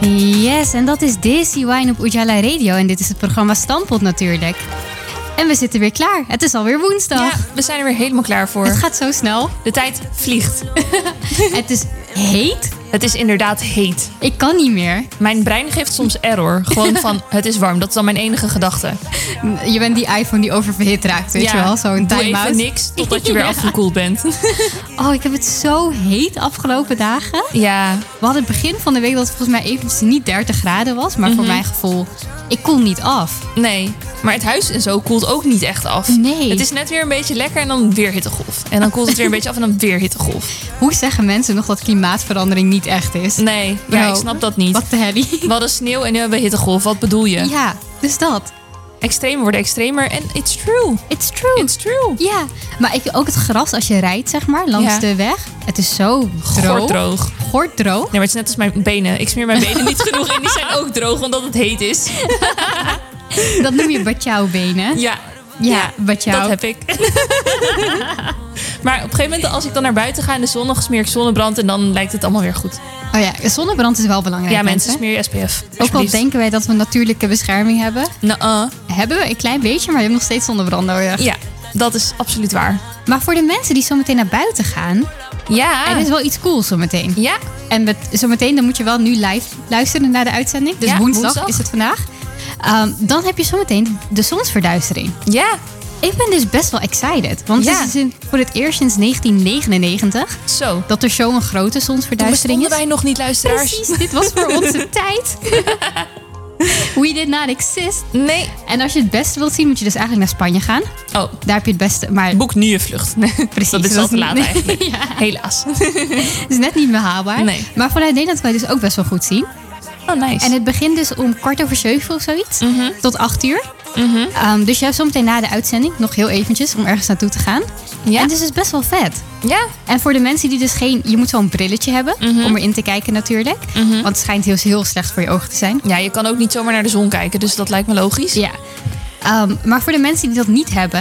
Yes, en dat is Desi Wine op Ujala Radio. En dit is het programma Stamppot natuurlijk. En we zitten weer klaar. Het is alweer woensdag. Ja, we zijn er weer helemaal klaar voor. Het gaat zo snel. De tijd vliegt. Het is heet. Het is inderdaad heet. Ik kan niet meer. Mijn brein geeft soms error. Gewoon van, het is warm. Dat is dan mijn enige gedachte. Je bent die iPhone die oververhit raakt, weet je wel? Zo'n doe time-out. even niks totdat je weer afgekoeld bent. Oh, ik heb het zo heet afgelopen dagen. Ja. We hadden het begin van de week dat het volgens mij eventjes niet 30 graden was. Maar voor mijn gevoel, ik koel niet af. Nee, maar het huis en zo koelt ook niet echt af. Nee. Het is net weer een beetje lekker en dan weer hittegolf. En dan koelt het weer een beetje af en dan weer hittegolf. Hoe zeggen mensen nog dat klimaatverandering niet echt is? Nee, ja, ik snap dat niet. Wat de helly. We hadden sneeuw en nu hebben we hittegolf. Wat bedoel je? Ja, dus dat. Extremen worden extremer en it's true. It's true. It's true. Ja, maar ook het gras als je rijdt, zeg maar, langs de weg. Het is zo droog. Gorddroog. Gorddroog? Nee, maar het is net als mijn benen. Ik smeer mijn benen niet genoeg en die zijn ook droog omdat het heet is. Dat noem je batjouwbenen. Ja, batjouw. dat heb ik. Maar op een gegeven moment als ik dan naar buiten ga in de zon, dan smeer ik zonnebrand en dan lijkt het allemaal weer goed. Oh ja, zonnebrand is wel belangrijk. Ja, mensen, smeer je SPF. Ook al denken wij dat we natuurlijke bescherming hebben. Nou, hebben we een klein beetje, maar je hebt nog steeds zonnebrand nodig. Ja, dat is absoluut waar. Maar voor de mensen die zo meteen naar buiten gaan, ja, er is wel iets cools zometeen. Ja. En zometeen dan moet je wel nu live luisteren naar de uitzending. Dus ja, woensdag is het vandaag. Dan heb je zometeen de zonsverduistering. Ja. Ik ben dus best wel excited. Want het is voor het eerst sinds 1999 Zo. dat er zo'n grote zonsverduistering is. Wij nog niet, luisteraars. Precies, dit was voor onze tijd. We did not exist. Nee. En als je het beste wilt zien, moet je dus eigenlijk naar Spanje gaan. Oh. Daar heb je het beste. Maar boek nu je vlucht. Nee, precies. Dat is al te laat eigenlijk. Ja. Helaas. Het is net niet meer haalbaar. Nee. Maar vanuit Nederland kan je dus ook best wel goed zien. Oh, nice. En het begint dus om 7:15 of zoiets. Tot 8:00. Dus je hebt zometeen na de uitzending nog heel eventjes om ergens naartoe te gaan. Ja. En het is dus best wel vet. Ja. En voor de mensen die dus je moet zo'n brilletje hebben om erin te kijken natuurlijk. Want het schijnt heel slecht voor je ogen te zijn. Ja, je kan ook niet zomaar naar de zon kijken, dus dat lijkt me logisch. Ja. Maar voor de mensen die dat niet hebben,